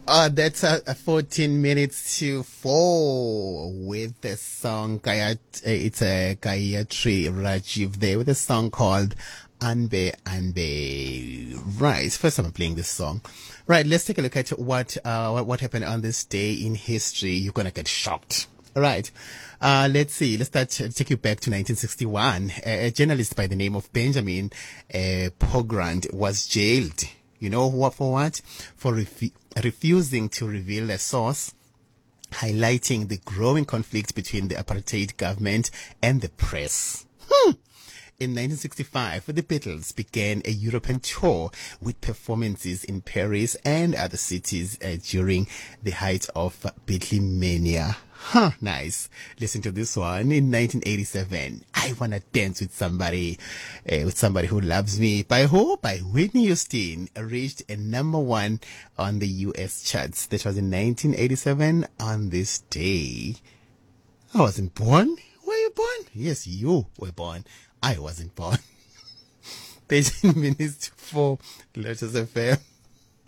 That's 14 minutes to 4 with the song it's a Gayatri Rajiv there with a song called Anbe Anbe. Right, first time I'm playing this song. Right, let's take a look at what happened on this day in history. You're gonna get shocked. All right. Let's see. Let's take you back to 1961. A journalist by the name of Benjamin Pogrund was jailed. You know what for what? For refusing to reveal a source, highlighting the growing conflict between the apartheid government and the press. In 1965, the Beatles began a European tour with performances in Paris and other cities during the height of Beatlemania. Nice. Listen to this one. In 1987, I Wanna Dance with Somebody Who Loves Me. By who? By Whitney Houston. Reached a #1 on the US charts. That was in 1987 on this day. I wasn't born. Were you born? Yes, you were born. I wasn't born. 13 minutes to 4. Let us FM.